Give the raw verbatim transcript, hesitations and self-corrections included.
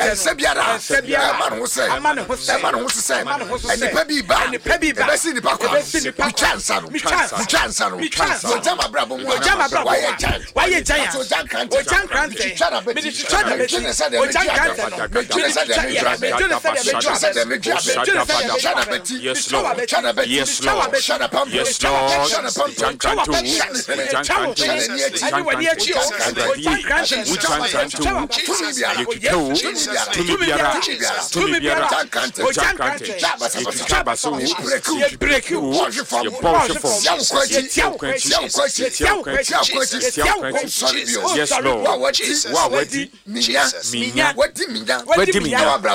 Sebiara, Sebiara, Amano Hussein, Amano Hussein, and the Pebby Bar, and the Pebby Bar, the Papa, the chance, the chance, the chance, the chance, the Jama Bravo, Jama Bravo, why a giant, why a giant, so Jan Grant, Jan Grant, Chana, Chana, Chana said, Jan Grant, Chana said, Chana Betty, yes, Lord, Chana Betty, yes, Lord, Chana Pump, yes, Lord, Chana Pump, Jan Grant, Jan Grant, yes, Lord.